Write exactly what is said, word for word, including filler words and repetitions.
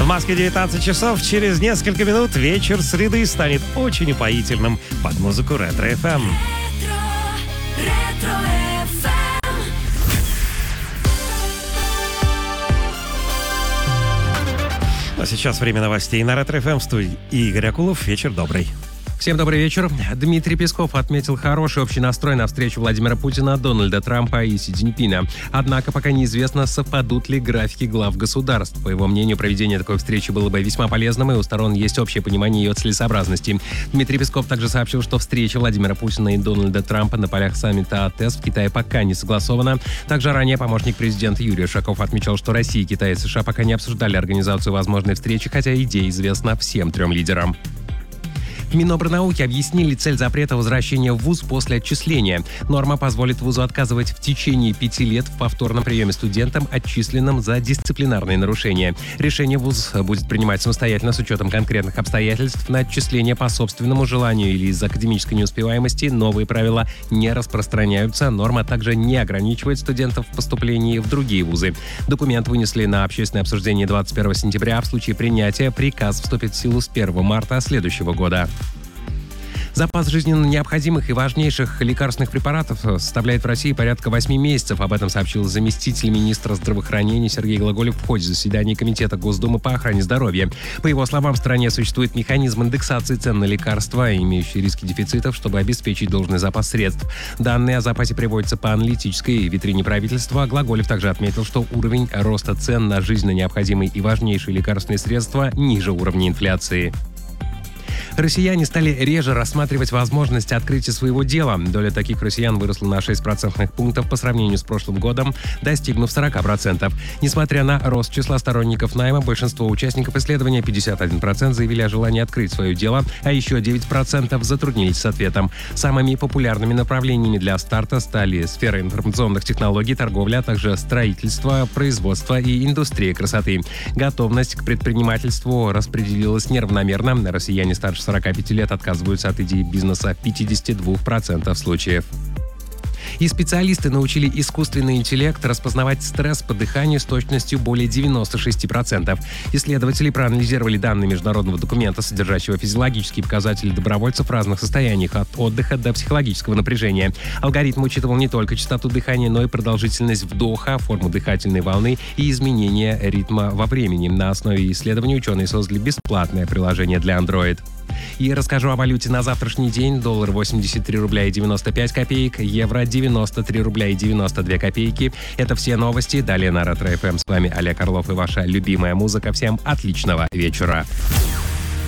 В Москве девятнадцать часов. Через несколько минут вечер среды станет очень упоительным под музыку Ретро эф эм. А сейчас время новостей на Ретро эф эм. В студии Игорь Акулов. Вечер добрый. Всем добрый вечер. Дмитрий Песков отметил хороший общий настрой на встречу Владимира Путина, Дональда Трампа и Си Цзиньпина. Однако пока неизвестно, совпадут ли графики глав государств. По его мнению, проведение такой встречи было бы весьма полезным, и у сторон есть общее понимание ее целесообразности. Дмитрий Песков также сообщил, что встреча Владимира Путина и Дональда Трампа на полях саммита АТЭС в Китае пока не согласована. Также ранее помощник президента Юрий Ушаков отмечал, что Россия, Китай и США пока не обсуждали организацию возможной встречи, хотя идея известна всем трем лидерам. В Минобрнауки объяснили цель запрета возвращения в вуз после отчисления. Норма позволит вузу отказывать в течение пяти лет в повторном приеме студентам, отчисленным за дисциплинарные нарушения. Решение вуз будет принимать самостоятельно с учетом конкретных обстоятельств. На отчисление по собственному желанию или из-за академической неуспеваемости новые правила не распространяются. Норма также не ограничивает студентов в поступлении в другие вузы. Документ вынесли на общественное обсуждение двадцать первого сентября. В случае принятия приказ вступит в силу с первого марта следующего года. Запас жизненно необходимых и важнейших лекарственных препаратов составляет в России порядка восьми месяцев. Об этом сообщил заместитель министра здравоохранения Сергей Глаголев в ходе заседания Комитета Госдумы по охране здоровья. По его словам, в стране существует механизм индексации цен на лекарства, имеющие риски дефицитов, чтобы обеспечить должный запас средств. Данные о запасе приводятся по аналитической витрине правительства. Глаголев также отметил, что уровень роста цен на жизненно необходимые и важнейшие лекарственные средства ниже уровня инфляции. Россияне стали реже рассматривать возможность открытия своего дела. Доля таких россиян выросла на шесть процентных пунктов по сравнению с прошлым годом, достигнув сорок процентов. Несмотря на рост числа сторонников найма, большинство участников исследования, пятьдесят один процент, заявили о желании открыть свое дело, а еще девять процентов затруднились с ответом. Самыми популярными направлениями для старта стали сфера информационных технологий, торговля, а также строительство, производство и индустрия красоты. Готовность к предпринимательству распределилась неравномерно. Россияне старше сорока пяти лет отказываются от идеи бизнеса в пятидесяти двух процентах случаев. И специалисты научили искусственный интеллект распознавать стресс по дыханию с точностью более девяноста шести процентов. Исследователи проанализировали данные международного документа, содержащего физиологические показатели добровольцев в разных состояниях, от отдыха до психологического напряжения. Алгоритм учитывал не только частоту дыхания, но и продолжительность вдоха, форму дыхательной волны и изменение ритма во времени. На основе исследований ученые создали бесплатное приложение для Android. И расскажу о валюте на завтрашний день. Доллар восемьдесят три рубля и девяносто пять копеек, евро девяносто три рубля и девяносто две копейки. Это все новости. Далее на Ретро эф эм. С вами Олег Орлов и ваша любимая музыка. Всем отличного вечера.